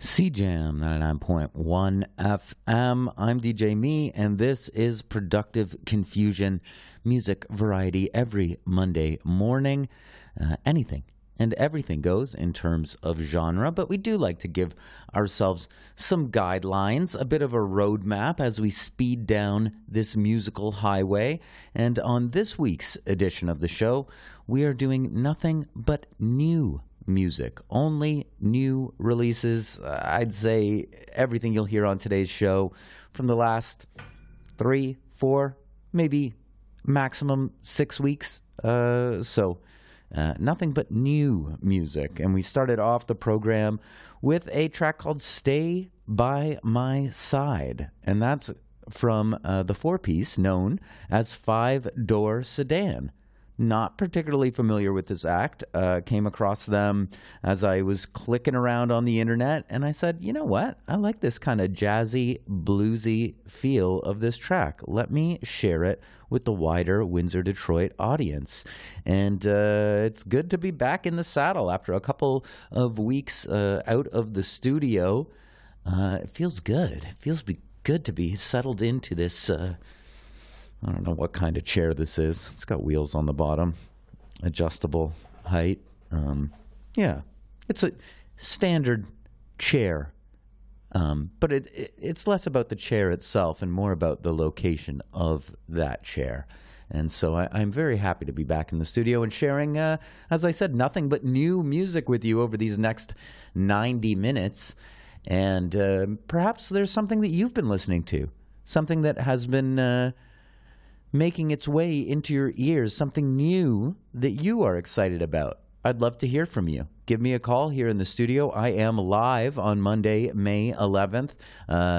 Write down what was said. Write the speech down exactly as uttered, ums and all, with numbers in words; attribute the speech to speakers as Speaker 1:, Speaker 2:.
Speaker 1: C Jam ninety-nine point one F M. I'm D J Me, and this is Productive Confusion, music variety every Monday morning. Uh, anything and everything goes in terms of genre, but we do like to give ourselves some guidelines, a bit of a roadmap as we speed down this musical highway. And on this week's edition of the show, we are doing nothing but new music, only new releases. Uh, I'd say everything you'll hear on today's show from the last three, four, maybe maximum six weeks. Uh, so uh, nothing but new music. And we started off the program with a track called Stay By My Side. And that's from uh, the four-piece known as Five Door Sedan. Not particularly familiar with this act. Uh, came across them as I was clicking around on the internet, and I said, you know what? I like this kind of jazzy, bluesy feel of this track. Let me share it with the wider Windsor, Detroit audience. And uh, it's good to be back in the saddle after a couple of weeks uh, out of the studio. Uh, it feels good. It feels be- good to be settled into this uh I don't know what kind of chair this is. It's got wheels on the bottom, adjustable height. Um, yeah, it's a standard chair, um, but it, it, it's less about the chair itself and more about the location of that chair. And so I, I'm very happy to be back in the studio and sharing, uh, as I said, nothing but new music with you over these next ninety minutes. And uh, perhaps there's something that you've been listening to, something that has been Uh, making its way into your ears, something new that you are excited about. I'd love to hear from you. Give me a call here in the studio. I am live on Monday, May eleventh. Uh,